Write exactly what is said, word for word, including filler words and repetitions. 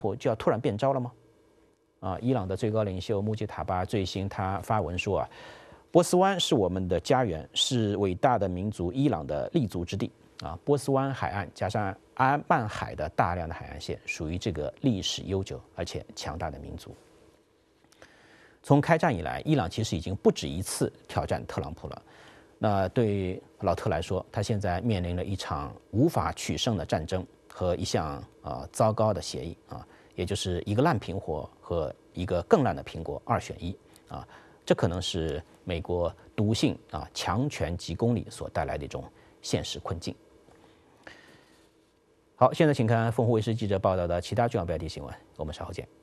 我就要突然变招了吗？啊，伊朗的最高领袖穆吉塔巴最新他发文说啊，波斯湾是我们的家园，是伟大的民族伊朗的立足之地啊。波斯湾海岸加上安曼海的大量的海岸线，属于这个历史悠久而且强大的民族。从开战以来，伊朗其实已经不止一次挑战特朗普了。那对老特来说，他现在面临了一场无法取胜的战争和一项啊、呃、糟糕的协议啊，也就是一个烂苹果和一个更烂的苹果二选一啊，这可能是美国笃信啊强权即公理所带来的一种现实困境。好，现在请看凤凰卫视记者报道的其他重要标题新闻，我们稍后见。